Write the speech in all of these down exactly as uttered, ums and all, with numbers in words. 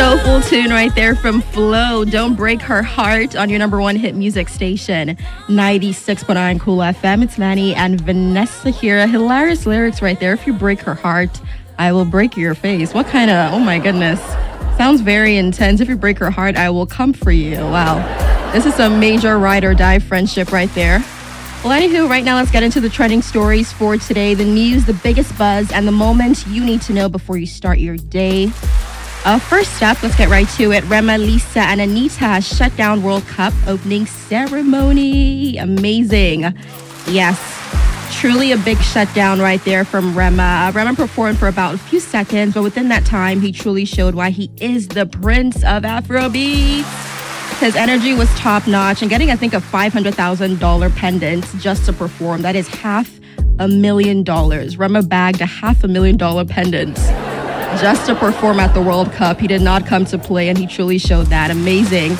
Soulful tune right there from Flo. Don't Break Her Heart on your number one hit music station, ninety-six point nine Cool F M. It's Manny and Vanessa here. Hilarious lyrics right there. If you break her heart, I will break your face. What kind of, oh my goodness. Sounds very intense. If you break her heart, I will come for you. Wow. This is a major ride or die friendship right there. Well, anywho, right now let's get into the trending stories for today. The news, the biggest buzz, and the moment you need to know before you start your day. Uh, first up, let's get right to it. Rema, Lisa, and Anita shut down World Cup opening ceremony. Amazing. Yes, truly a big shutdown right there from Rema. Uh, Rema performed for about a few seconds, but within that time, he truly showed why he is the prince of Afrobeat. His energy was top-notch, and getting, I think, a five hundred thousand dollars pendant just to perform. That is half a million dollars. Rema bagged a half a million dollar pendant just to perform at the World Cup. He did not come to play, and he truly showed that. Amazing.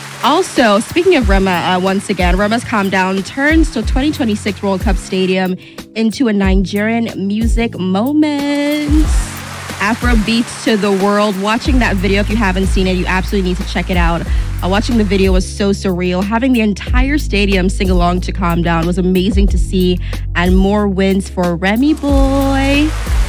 Also, speaking of Rema, uh, once again, Rema's Calm Down turns the twenty twenty-six World Cup Stadium into a Nigerian music moment. Afrobeats to the world. Watching that video, if you haven't seen it, you absolutely need to check it out. Uh, watching the video was so surreal. Having the entire stadium sing along to Calm Down was amazing to see. And more wins for Remy Boy.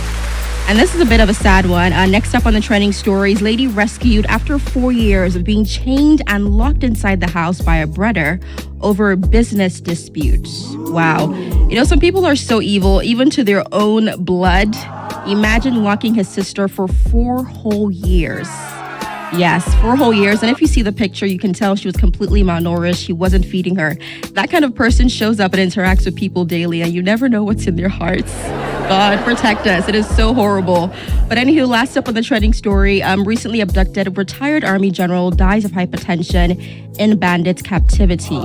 And this is a bit of a sad one. Uh, next up on the trending stories, lady rescued after four years of being chained and locked inside the house by a brother over a business dispute. Wow. You know, some people are so evil, even to their own blood. Imagine locking his sister for four whole years. Yes, four whole years. And if you see the picture, you can tell she was completely malnourished. He wasn't feeding her. That kind of person shows up and interacts with people daily, and you never know what's in their hearts. God, protect us. It is so horrible. But anywho, last up on the trending story, um, recently abducted retired Army general dies of hypertension in bandits' captivity.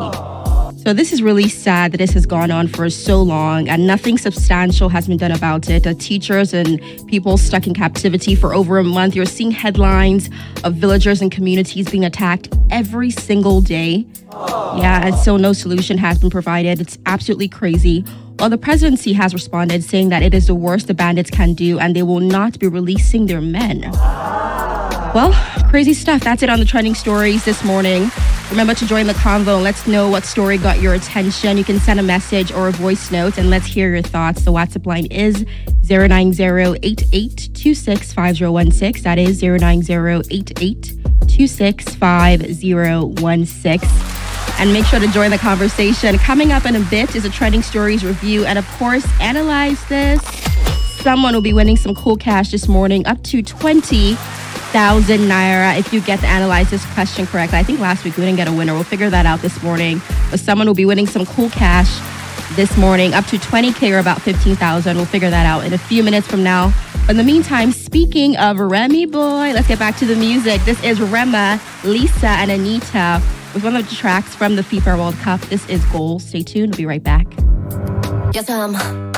So this is really sad that this has gone on for so long and nothing substantial has been done about it. The teachers and people stuck in captivity for over a month. You're seeing headlines of villagers and communities being attacked every single day. Yeah, and so no solution has been provided. It's absolutely crazy. Well, the presidency has responded saying that it is the worst the bandits can do and they will not be releasing their men. Well, crazy stuff. That's it on the trending stories this morning. Remember to join the convo and let's know what story got your attention. You can send a message or a voice note and let's hear your thoughts. The WhatsApp line is zero nine zero eight eight two six five zero one six. That is zero nine zero eight eight two six five zero one six. And make sure to join the conversation. Coming up in a bit is a trending stories review. And of course, analyze this. Someone will be winning some cool cash this morning, up to twenty thousand naira if you get to analyze this question correctly. I think last week we didn't get a winner. We'll figure that out this morning. But someone will be winning some cool cash this morning, up to twenty K or about fifteen thousand. We'll figure that out in a few minutes from now. But in the meantime, speaking of Remy Boy, let's get back to the music. This is Rema, Lisa, and Anita with one of the tracks from the FIFA World Cup. This is Goal. Stay tuned. We'll be right back. Yes, I'm